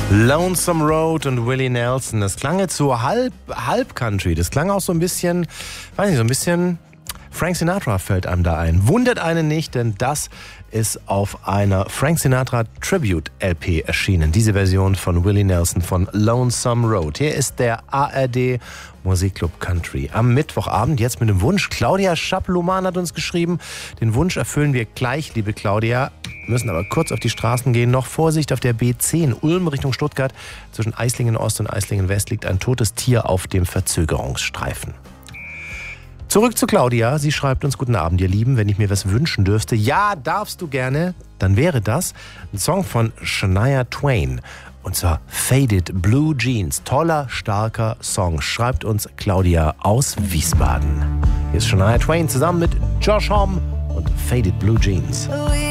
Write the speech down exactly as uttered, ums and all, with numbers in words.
Lonesome Road und Willie Nelson. Das klang jetzt so halb, halb Country. Das klang auch so ein bisschen, weiß nicht, so ein bisschen Frank Sinatra fällt einem da ein. Wundert einen nicht, denn das ist auf einer Frank Sinatra Tribute L P erschienen. Diese Version von Willie Nelson von Lonesome Road. Hier ist der A R D Musikclub Country am Mittwochabend. Jetzt mit dem Wunsch. Claudia Schapluman hat uns geschrieben. Den Wunsch erfüllen wir gleich, liebe Claudia. Müssen aber kurz auf die Straßen gehen. Noch Vorsicht auf der B zehn Ulm Richtung Stuttgart. Zwischen Eislingen Ost und Eislingen West liegt ein totes Tier auf dem Verzögerungsstreifen. Zurück zu Claudia. Sie schreibt uns: Guten Abend, ihr Lieben. Wenn ich mir was wünschen dürfte, ja, darfst du gerne, dann wäre das ein Song von Shania Twain. Und zwar Faded Blue Jeans. Toller, starker Song. Schreibt uns Claudia aus Wiesbaden. Hier ist Shania Twain zusammen mit Josh Homme und Faded Blue Jeans.